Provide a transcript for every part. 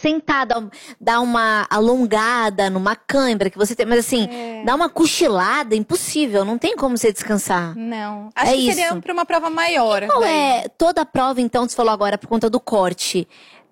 sentar, dar uma alongada numa cãibra que você tem. Mas assim, dar uma cochilada, impossível. Não tem como você descansar. Não. Acho que seria pra uma prova maior. Qual é toda a prova, então, você falou agora, por conta do corte?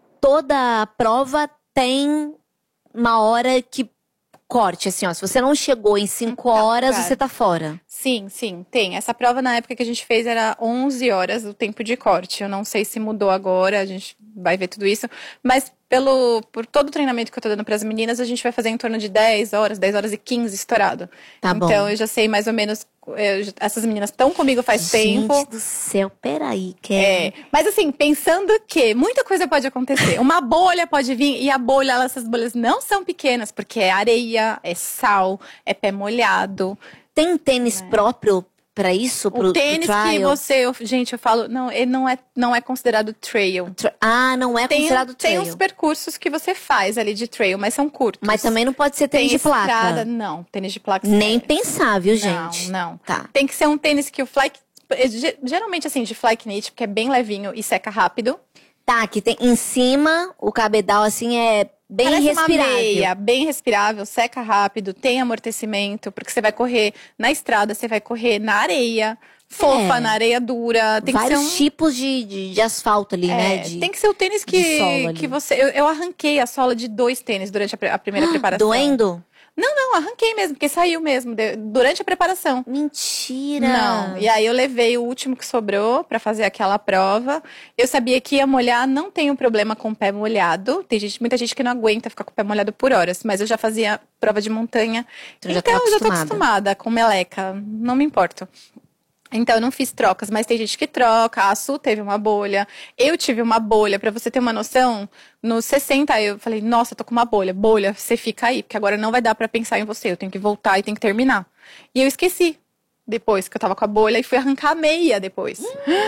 Toda prova tem uma hora que corte, assim, ó. Se você não chegou em 5 horas, você tá fora. Sim, tem. Essa prova, na época que a gente fez, era 11 horas o tempo de corte. Eu não sei se mudou agora, a gente vai ver tudo isso. Mas por todo o treinamento que eu tô dando pras meninas, a gente vai fazer em torno de 10 horas e 15 estourado. Tá bom. Então, eu já sei mais ou menos... essas meninas estão comigo faz tempo. Gente do céu, peraí, Kelly. Mas assim, pensando que muita coisa pode acontecer. Uma bolha pode vir, e a bolha, essas bolhas não são pequenas, porque é areia, é sal, é pé molhado. Tem tênis próprio pra isso? O tênis que gente, eu falo, não, ele não é considerado trail. Não é considerado trail. Tem uns percursos que você faz ali de trail, mas são curtos. Mas também não pode ser tênis de placa. Estrada, não, tênis de placa. Nem pensar, viu, gente? Não. Tá. Tem que ser um tênis que o fly, geralmente assim, de fly knit, porque é bem levinho e seca rápido. Tá, que tem em cima, o cabedal assim é bem respirável. Uma meia, bem respirável, seca rápido, tem amortecimento, porque você vai correr na estrada, você vai correr na areia, fofa, na areia dura. Tem vários que ser tipos de asfalto ali, né? Tem que ser o tênis que você... Eu arranquei a sola de 2 tênis durante a primeira preparação. Doendo? Não, arranquei mesmo, porque saiu mesmo, durante a preparação. Mentira! Não, e aí eu levei o último que sobrou pra fazer aquela prova. Eu sabia que ia molhar, não tenho problema com o pé molhado. Tem muita gente que não aguenta ficar com o pé molhado por horas, mas eu já fazia prova de montanha. Então eu já tô acostumada com meleca, não me importo. Então, eu não fiz trocas, mas tem gente que troca. A Su teve uma bolha. Eu tive uma bolha. Pra você ter uma noção, nos 60 eu falei, nossa, tô com uma bolha. Bolha, você fica aí, porque agora não vai dar pra pensar em você. Eu tenho que voltar e tenho que terminar. E eu esqueci, depois que eu tava com a bolha, e fui arrancar a meia depois.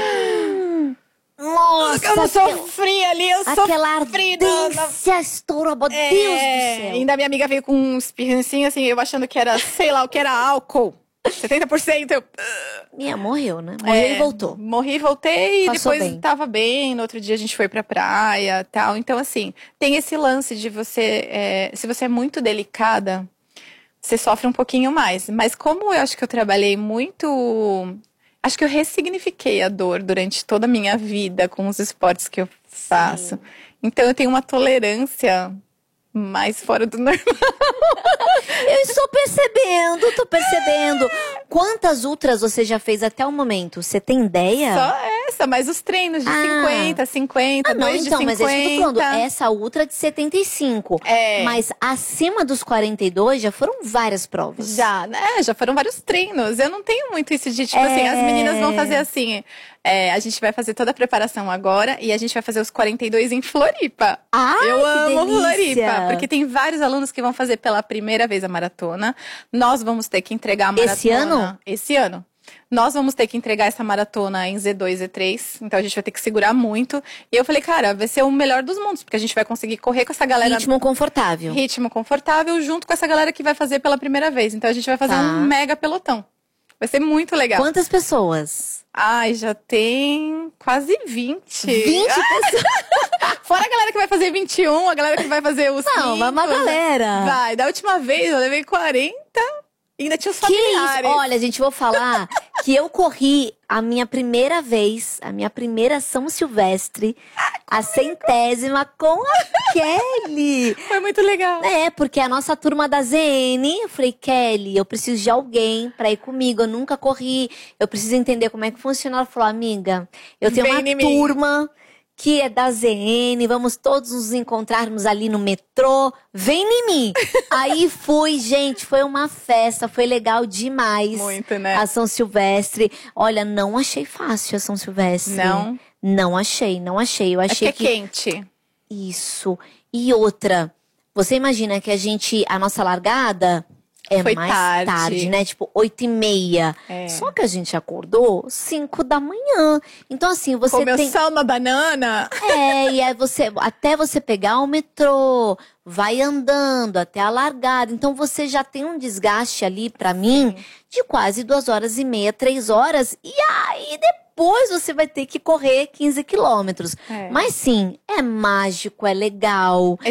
Nossa, eu sofri ali, aquela ardência estourou, meu Deus do céu. Ainda minha amiga veio com um espirrancinho, assim, eu achando que era, sei lá, o que era álcool. 70%. Minha, morreu, né? Morreu e voltou. Morri e voltei, Passou depois bem. tava bem. No outro dia a gente foi pra praia e tal. Então, assim, tem esse lance de você... se você é muito delicada, você sofre um pouquinho mais. Mas como eu acho que eu trabalhei muito... Acho que eu ressignifiquei a dor durante toda a minha vida com os esportes que eu faço. Sim. Então, eu tenho uma tolerância... mais fora do normal. Eu estou tô percebendo. Quantas ultras você já fez até o momento? Você tem ideia? Só essa, mas os treinos de 50, não, dois então, de 50. Mas é isso que eu tô falando, essa ultra de 75. Mas acima dos 42 já foram várias provas. Já foram vários treinos. Eu não tenho muito isso de, tipo assim, as meninas vão fazer assim... a gente vai fazer toda a preparação agora e a gente vai fazer os 42 em Floripa. Eu amo Floripa, porque tem vários alunos que vão fazer pela primeira vez a maratona. Nós vamos ter que entregar a maratona. Esse ano? Esse ano. Nós vamos ter que entregar essa maratona em Z2, Z3. Então a gente vai ter que segurar muito. E eu falei, cara, vai ser o melhor dos mundos, porque a gente vai conseguir correr com essa galera. Ritmo confortável. Ritmo confortável, junto com essa galera que vai fazer pela primeira vez. Então a gente vai fazer um mega pelotão. Vai ser muito legal. Quantas pessoas? Ai, já tem quase 20. 20 pessoas? Fora a galera que vai fazer 21, a galera que vai fazer os 5. Não, uma galera. Vai, da última vez eu levei 40 e ainda tinha os familiares. Que isso? Olha, gente, vou falar que eu corri a minha primeira vez, a minha primeira São Silvestre, a 100ª com a Kelly. Foi muito legal. Porque a nossa turma da ZN, eu falei, Kelly, eu preciso de alguém pra ir comigo, eu nunca corri, eu preciso entender como é que funciona. Ela falou, amiga, eu tenho uma turma que é da ZN, vamos todos nos encontrarmos ali no metrô, vem em mim. Aí fui, gente, foi uma festa, foi legal demais. Muito, né? A São Silvestre. Olha, não achei fácil a São Silvestre. Não? Não achei. Eu achei que é quente. Isso. E outra, você imagina que a nossa largada... Foi mais tarde, né? Tipo, 8h30. Só que a gente acordou 5 da manhã. Então, assim, você comeu só uma banana. E aí até você pegar o metrô, vai andando até a largada. Então, você já tem um desgaste ali, pra mim, de quase 2h30, 3 horas. E aí, depois você vai ter que correr 15 quilômetros. Mas sim, é mágico, é legal.